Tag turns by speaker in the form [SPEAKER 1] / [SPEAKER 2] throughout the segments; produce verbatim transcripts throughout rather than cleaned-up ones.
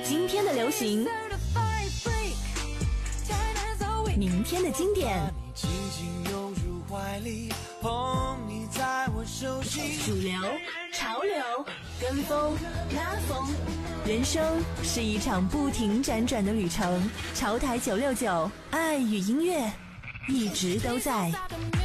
[SPEAKER 1] 今天的流行，明天的经典，主流、潮流、跟风、拉风，人生是一场不停辗转的旅程。潮台九六九，爱与音乐一直都在。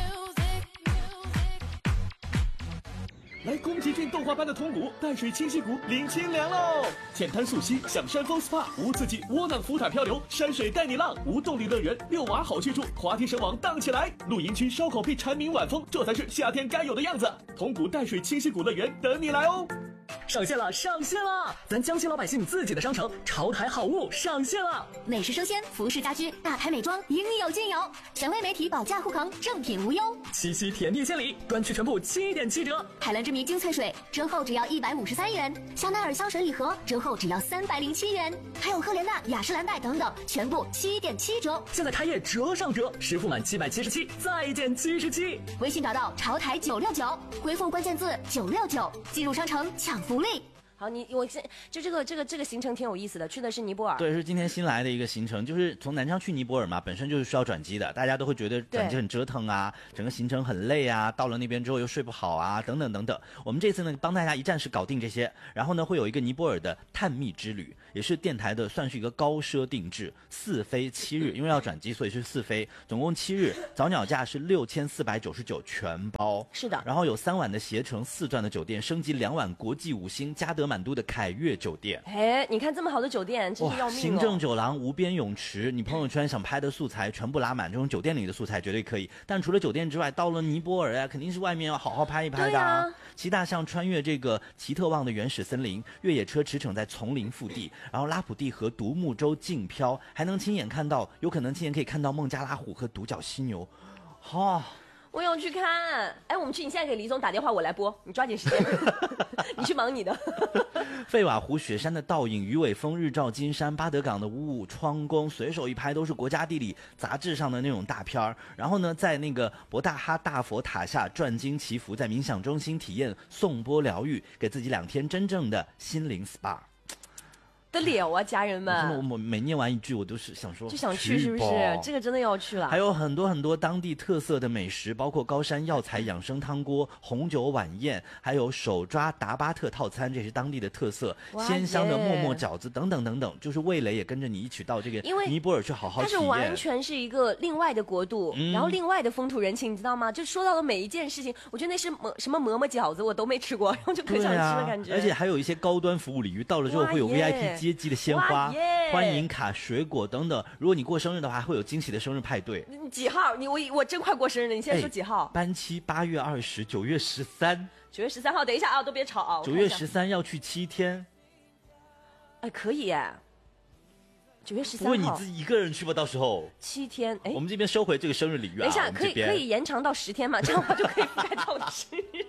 [SPEAKER 2] 来宫崎骏动画般的通古淡水清溪谷领清凉喽！浅滩溯溪，享山峰 S P A， 无刺激窝囊浮塔漂流，山水带你浪，无动力乐园，遛娃好去处，滑梯绳网荡起来，露营区烧烤配蝉鸣晚风，这才是夏天该有的样子。通古淡水清溪谷乐园等你来哦！
[SPEAKER 3] 上线了，上线了！咱江西老百姓自己的商城潮台好物上线了，
[SPEAKER 4] 美食生鲜、服饰家居、大牌美妆应有尽有，权威媒体保驾护航，正品无忧。
[SPEAKER 3] 七夕甜蜜献礼，专区全部七点七折。
[SPEAKER 4] 海蓝之谜精粹水折后只要一百五十三元，香奈儿香水礼盒折后只要三百零七元，还有赫莲娜、雅诗兰黛等等，全部七点七折。
[SPEAKER 3] 现在开业折上折，实付满七百七十七再减七十七。
[SPEAKER 4] 微信找到潮台九六九，回复关键字九六九，进入商城抢福利。
[SPEAKER 5] 好，你我就这个这个这个行程挺有意思的，去的是尼泊尔。
[SPEAKER 6] 对，是今天新来的一个行程，就是从南昌去尼泊尔嘛，本身就是需要转机的，大家都会觉得转机很折腾啊，整个行程很累啊，到了那边之后又睡不好啊，等等等等。我们这次呢，帮大家一站式搞定这些，然后呢，会有一个尼泊尔的探秘之旅，也是电台的算是一个高奢定制，四飞七日，因为要转机，所以是四飞，总共七日，早鸟价是六千四百九十九全包。
[SPEAKER 5] 是的，
[SPEAKER 6] 然后有三晚的携程四钻的酒店，升级两晚国际五星加德满都的凯悦酒店。
[SPEAKER 5] 哎，你看这么好的酒店，真是要命哦！
[SPEAKER 6] 行政酒廊、无边泳池，你朋友圈想拍的素材全部拉满，这种酒店里的素材绝对可以。但除了酒店之外，到了尼泊尔呀，肯定是外面要好好拍一拍的啊！啊骑大象穿越这个奇特旺的原始森林，越野车驰骋在丛林腹地，然后拉普蒂河独木舟竞漂，还能亲眼看到，有可能亲眼可以看到孟加拉虎和独角犀牛，哈、哦。
[SPEAKER 5] 我要去看，哎，我们去，你现在给李总打电话，我来播，你抓紧时间，你去忙你的。
[SPEAKER 6] 费瓦湖雪山的倒影，鱼尾峰日照金山，巴德港的五五窗宫，随手一拍都是国家地理杂志上的那种大片儿。然后呢，在那个博大哈大佛塔下转经祈福，在冥想中心体验颂钵疗愈，给自己两天真正的心灵 S P A。
[SPEAKER 5] 得了啊，家人们！
[SPEAKER 6] 我我每念完一句，我都是想说，
[SPEAKER 5] 就想去，是不是？这个真的要去了。
[SPEAKER 6] 还有很多很多当地特色的美食，包括高山药材养生汤锅、红酒晚宴，还有手抓达巴特套餐，这是当地的特色。鲜香的沫沫饺子等等等等，就是味蕾也跟着你一起到这个尼泊尔去好好体验。
[SPEAKER 5] 它是完全是一个另外的国度，嗯、然后另外的风土人情，你知道吗？就说到的每一件事情，我觉得那是么什么馍馍饺子我都没吃过，然后就可想吃的感觉、
[SPEAKER 6] 啊。而且还有一些高端服务礼遇，到了之后会有 V I P 接机的鲜花。欢迎卡、水果等等，如果你过生日的话，会有惊喜的生日派对。
[SPEAKER 5] 你几号？你我我真快过生日了，你现在说几号？
[SPEAKER 6] 班期八月二十，九月十三。
[SPEAKER 5] 九月十三号，等一下啊，都别吵啊！
[SPEAKER 6] 九月十三要去七天。
[SPEAKER 5] 哎，可以耶。九月十三号。
[SPEAKER 6] 不会你自己一个人去吧？到时候
[SPEAKER 5] 七天，哎，
[SPEAKER 6] 我们这边收回这个生日礼遇啊。
[SPEAKER 5] 等一下，可以可以延长到十天嘛？这样的话就可以覆盖到我的生日。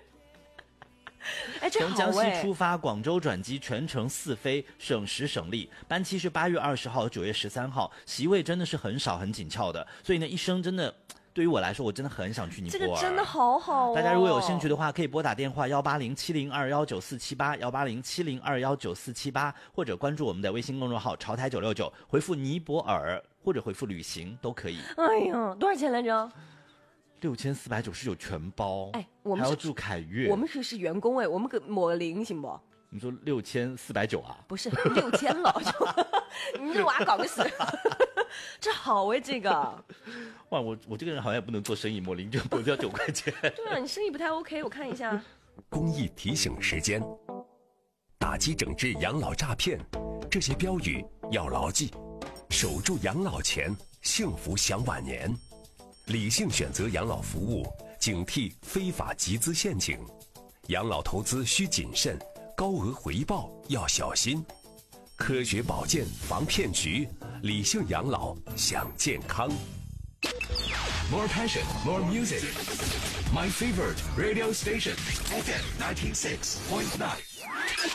[SPEAKER 5] 哎，
[SPEAKER 6] 从江西出发，广州转机，全程四飞，省时省力。班期是八月二十号、九月十三号，席位真的是很少、很紧俏的。所以呢，一生真的对于我来说，我真的很想去尼泊尔。
[SPEAKER 5] 这个真的好好哦！
[SPEAKER 6] 大家如果有兴趣的话，可以拨打电话幺八零七零二幺九四七八幺八零七零二幺九四七八，或者关注我们的微信公众号“潮台九六九”，回复尼泊尔或者回复旅行都可以。
[SPEAKER 5] 哎呀，多少钱来着？
[SPEAKER 6] 六千四百九十九全包，
[SPEAKER 5] 哎，我们
[SPEAKER 6] 还要住凯悦，
[SPEAKER 5] 我们可是员工哎，我们给抹零行不？
[SPEAKER 6] 你说六千四百九啊？
[SPEAKER 5] 不是六千了，就你这娃搞个死，这好哎，这个。
[SPEAKER 6] 哇，我我这个人好像也不能做生意，抹零就抹掉九块钱。
[SPEAKER 5] 对啊，你生意不太 OK， 我看一下。
[SPEAKER 7] 公益提醒时间：打击整治养老诈骗，这些标语要牢记，守住养老钱，幸福享晚年。理性选择养老服务，警惕非法集资陷阱。养老投资需谨慎，高额回报要小心。科学保健防骗局，理性养老享健康。
[SPEAKER 8] More passion, more music. My favorite radio station, F M ninety-six point nine.